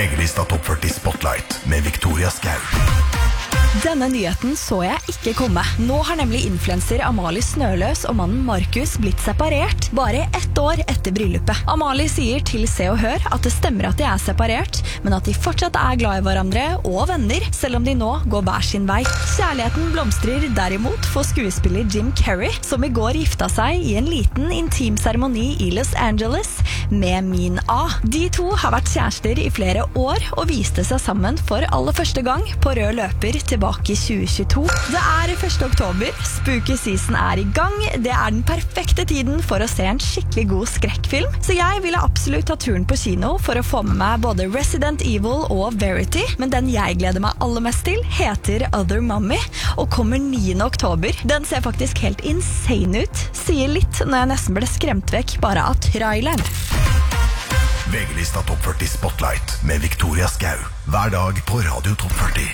VG-lista Topp 40 Spotlight med Victoria Skau. Denne nyheten så jeg ikke komme. Nå har nemlig influencer Amalie Snøløs og mannen Markus blitt separert bare 1 år etter bryllupet. Amalie sier til Se og Hør at det stemmer at de er separert, men at de fortsatt er glad i hverandre og venner, selv om de nå går hver sin vei. Kjærligheten blomstrer derimot for skuespiller Jim Carrey, som i går gifta seg i en liten intim seremoni i Los Angeles med Min A. De to har vært kjærester i flere år og viste seg sammen for aller første gang på rød løper tilbake i 2022. Det er 1. oktober, spooky season er i gang, det er den perfekte tiden for å se en skikkelig god skrekkfilm, så jeg ville absolutt ta turen på kino for å få med meg både Resident Evil og Verity, men den jeg gleder meg aller mest til heter Other Mommy, og kommer 9. oktober. Den ser faktisk helt insane ut, sier litt når jeg nesten ble skremt vekk bare av traileren. VG-lista Topp 40 Spotlight med Victoria Skau. Hver dag på Radio Topp 40.